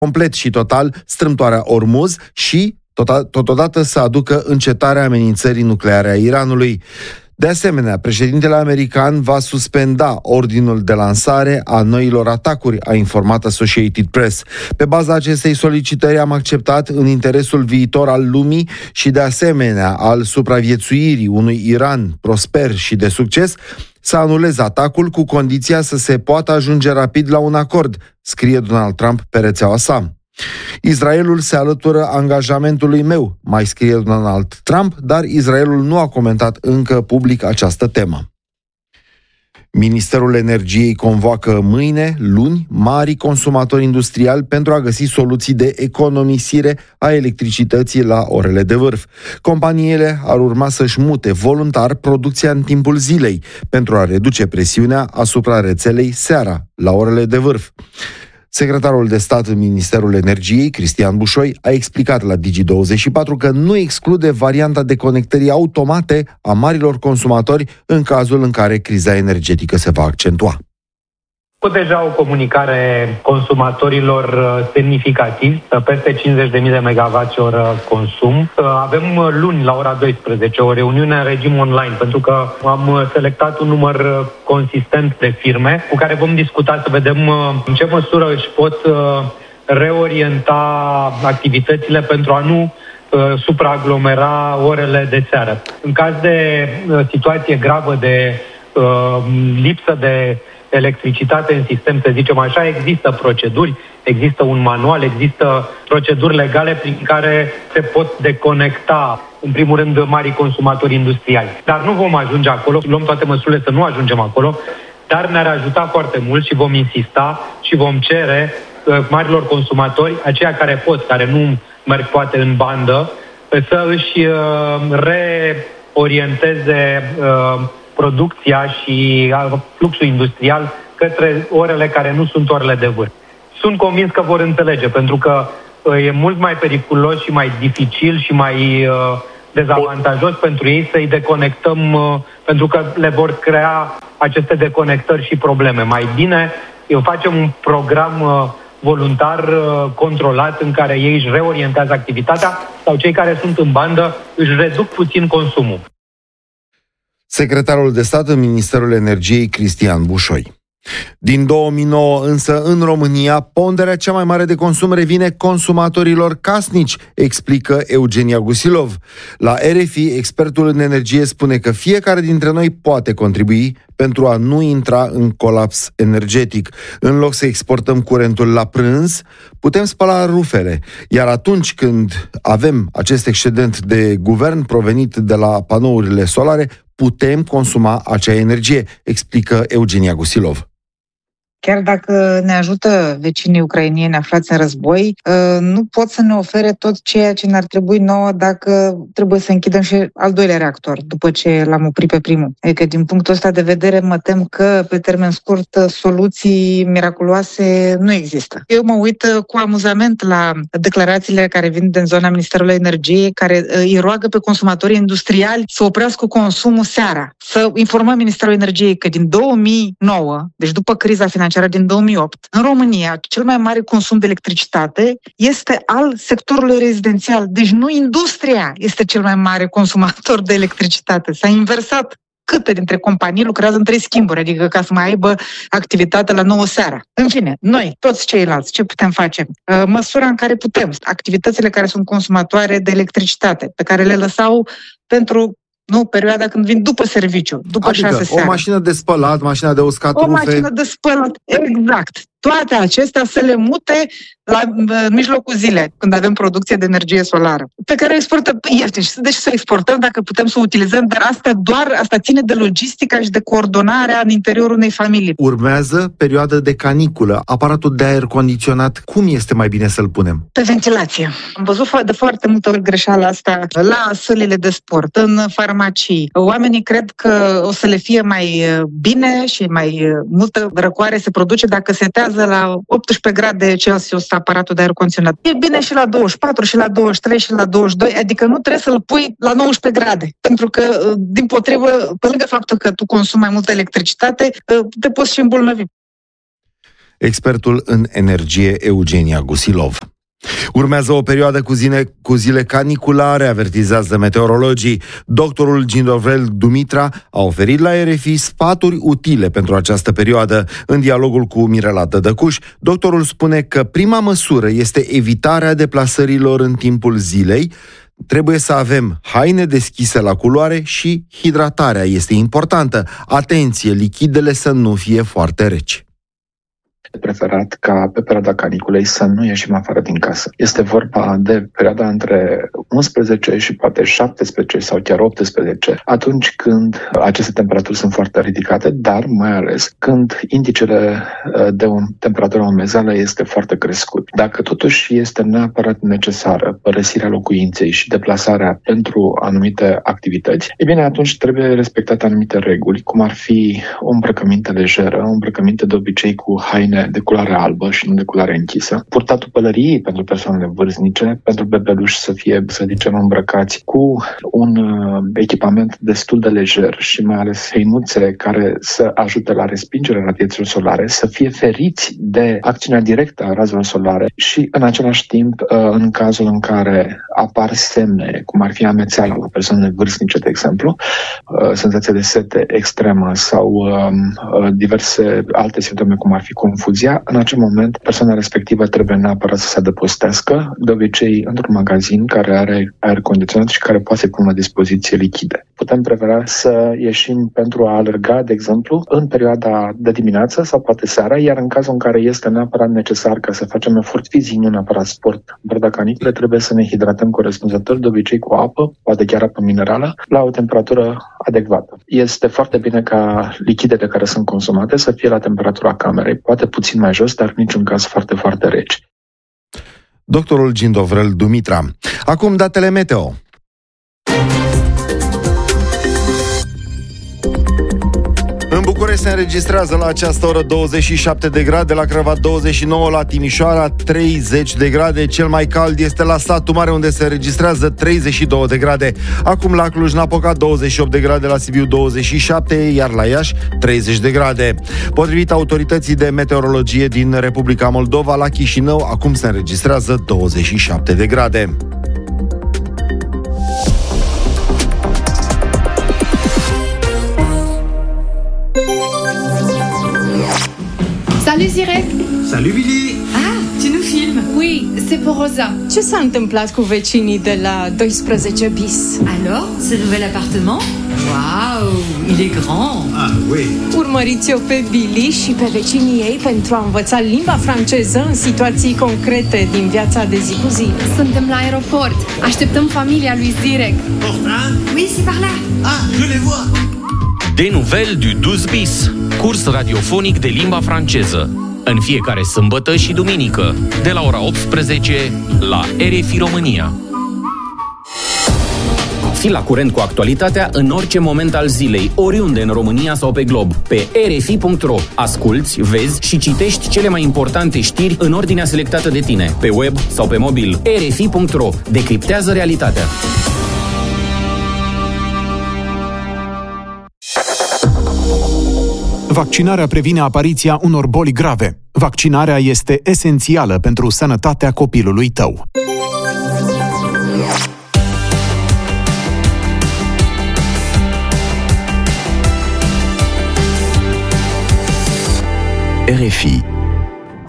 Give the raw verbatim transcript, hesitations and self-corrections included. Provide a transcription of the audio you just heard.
complet și total strâmtoarea Ormuz și totodată să aducă încetarea amenințării nucleare a Iranului. De asemenea, președintele american va suspenda ordinul de lansare a noilor atacuri, a informat Associated Press. Pe baza acestei solicitări am acceptat, în interesul viitor al lumii și de asemenea al supraviețuirii unui Iran prosper și de succes, să anuleze atacul cu condiția să se poată ajunge rapid la un acord, scrie Donald Trump pe rețeaua sa. Israelul se alătură angajamentului meu, mai scrie Donald Trump, dar Israelul nu a comentat încă public această temă. Ministerul Energiei convoacă mâine, luni, mari consumatori industriali pentru a găsi soluții de economisire a electricității la orele de vârf. Companiile ar urma să-și mute voluntar producția în timpul zilei pentru a reduce presiunea asupra rețelei seara, la orele de vârf. Secretarul de stat în Ministerul Energiei, Cristian Bușoi, a explicat la Digi douăzeci și patru că nu exclude varianta deconectării automate a marilor consumatori în cazul în care criza energetică se va accentua. Cu deja o comunicare consumatorilor semnificativi, peste cincizeci de mii de megawatt oră consum. Avem luni la ora douăsprezece o reuniune în regim online, pentru că am selectat un număr consistent de firme cu care vom discuta să vedem în ce măsură își pot reorienta activitățile pentru a nu supraaglomera orele de seară. În caz de situație gravă de lipsă de electricitate în sistem, să zicem așa, există proceduri, există un manual, există proceduri legale prin care se pot deconecta, în primul rând, marii consumatori industriali. Dar nu vom ajunge acolo, luăm toate măsurile să nu ajungem acolo, dar ne-ar ajuta foarte mult și vom insista și vom cere uh, marilor consumatori, aceia care pot, care nu merg poate în bandă, să își uh, reorienteze uh, producția și fluxul industrial către orele care nu sunt orele de vârf. Sunt convins că vor înțelege, pentru că e mult mai periculos și mai dificil și mai uh, dezavantajos pentru ei să-i deconectăm, uh, pentru că le vor crea aceste deconectări și probleme. Mai bine facem un program uh, voluntar uh, controlat în care ei își reorientează activitatea sau cei care sunt în bandă își reduc puțin consumul. Secretarul de stat în Ministerul Energiei, Cristian Bușoi. Din două mii nouă însă, în România, ponderea cea mai mare de consum revine consumatorilor casnici, explică Eugenia Gusilov. La R F I, expertul în energie spune că fiecare dintre noi poate contribui pentru a nu intra în colaps energetic. În loc să exportăm curentul la prânz, putem spăla rufele. Iar atunci când avem acest excedent de guvern provenit de la panourile solare, putem consuma acea energie, explică Eugenia Gusilov. Chiar dacă ne ajută vecinii ucrainieni aflați în război, nu pot să ne ofere tot ceea ce ne-ar trebui nouă dacă trebuie să închidem și al doilea reactor, după ce l-am oprit pe primul. Adică, din punctul ăsta de vedere, mă tem că, pe termen scurt, soluții miraculoase nu există. Eu mă uit cu amuzament la declarațiile care vin din zona Ministerului Energiei, care îi roagă pe consumatorii industriali să oprească consumul seara. Să informăm Ministerul Energiei că din două mii nouă, deci după criza financiară din două mii opt, în România, cel mai mare consum de electricitate este al sectorului rezidențial. Deci nu industria este cel mai mare consumator de electricitate. S-a inversat. Câte dintre companii lucrează în trei schimburi, adică ca să mai aibă activitate la nouă seara. În fine, noi, toți ceilalți, ce putem face? Măsura în care putem. Activitățile care sunt consumatoare de electricitate, pe care le lăsau pentru nu, perioada când vin după serviciu, după adică șase seara. O mașină de spălat, mașina de uscat O rufe. mașină de spălat, exact. Toate acestea să le mute la mijlocul zilei, când avem producție de energie solară, pe care o exportăm ieftin. Și de ce să o exportăm dacă putem să o utilizăm? Dar asta doar asta ține de logistica și de coordonarea în interiorul unei familii. Urmează perioada de caniculă. Aparatul de aer condiționat, cum este mai bine să-l punem? Pe ventilație. Am văzut de foarte multe ori greșeala asta la sălile de sport, în farmacii. Oamenii cred că o să le fie mai bine și mai multă răcoare se produce dacă setează la optsprezece grade Celsius aparatul de aer condiționat. E bine și la douăzeci și patru, și la douăzeci și trei, și la douăzeci și doi, adică nu trebuie să-l pui la nouăsprezece grade. Pentru că, din potrivă, pe lângă faptul că tu consumi mai multă electricitate, te poți și îmbolnăvi. expertul în energie Eugenia Gusilov. Urmează o perioadă cu zile, cu zile caniculare, avertizează meteorologii. Doctorul Gindovrel Dumitra a oferit la R F I sfaturi utile pentru această perioadă. În dialogul cu Mirela Dădăcuș, doctorul spune că prima măsură este evitarea deplasărilor în timpul zilei. Trebuie să avem haine deschise la culoare și hidratarea este importantă. Atenție, lichidele să nu fie foarte reci. Preferat ca pe perioada caniculei să nu ieșim afară din casă. Este vorba de perioada între unsprezece și poate șaptesprezece sau chiar optsprezece, atunci când aceste temperaturi sunt foarte ridicate, dar mai ales când indicele de o temperatură umezală este foarte crescut. Dacă totuși este neapărat necesară părăsirea locuinței și deplasarea pentru anumite activități, e bine, atunci trebuie respectate anumite reguli, cum ar fi o îmbrăcăminte lejeră, o îmbrăcăminte de obicei cu haine de culoare albă și nu de culoare închisă, purtatul pălăriei pentru persoanele vârstnice, pentru bebeluși să fie, să zicem, îmbrăcați cu un uh, echipament destul de lejer și mai ales hăinuțe care să ajute la respingerea radiațiilor solare, să fie feriți de acțiunea directă a razelor solare și în același timp, uh, în cazul în care apar semne, cum ar fi amețeala la persoanele vârstnice, de exemplu, uh, senzația de sete extremă sau uh, uh, diverse alte simptome, cum ar fi confuzia, în acel moment persoana respectivă trebuie neapărat să se adăpostească, de obicei într-un magazin care are aer condiționat și care poate să pună la dispoziție lichide. Putem prefera să ieșim pentru a alerga, de exemplu, în perioada de dimineață sau poate seara, iar în cazul în care este neapărat necesar ca să facem efort fizic, nu neapărat sport, în perioada canicule, trebuie să ne hidratăm corespunzător, de obicei cu apă, poate chiar apă minerală, la o temperatură adecvată. Este foarte bine ca lichidele care sunt consumate să fie la temperatura camerei, poate puțin mai jos, dar în niciun caz foarte, foarte reci. Doctorul Gindovrel Dumitra. Acum datele meteo. În București se înregistrează la această oră douăzeci și șapte de grade, la Crăva douăzeci și nouă, la Timișoara treizeci de grade, cel mai cald este la Satul Mare, unde se înregistrează treizeci și două de grade. Acum la Cluj-Napoca douăzeci și opt de grade, la Sibiu douăzeci și șapte, iar la Iași treizeci de grade. Potrivit autorității de meteorologie din Republica Moldova, la Chișinău acum se înregistrează douăzeci și șapte de grade. Salut Zirek! Salut Billy! Ah, tu nous filmes? Oui, c'est pour Rosa. Ce s-a întâmplat cu vecinii de la doisprezece bis? Alors, ce nouvel appartement? Waouh, il est grand! Ah, oui! Urmăriți-o pe Billy și pe vecinii ei pentru a învăța limba franceză în situații concrete din viața de zi cu zi. Suntem la aeroport. Așteptăm familia lui Zirek. Portin? Oui, c'est par là. Ah, je les vois! Des nouvelles du douze bis, curs radiofonic de limba franceză. În fiecare sâmbătă și duminică, de la ora optsprezece, la R F I România. Fii la curent cu actualitatea în orice moment al zilei, oriunde în România sau pe glob, pe r f i punct r o. Asculți, vezi și citești cele mai importante știri în ordinea selectată de tine, pe web sau pe mobil. r f i punct r o. Decriptează realitatea. Vaccinarea previne apariția unor boli grave. Vaccinarea este esențială pentru sănătatea copilului tău. R F I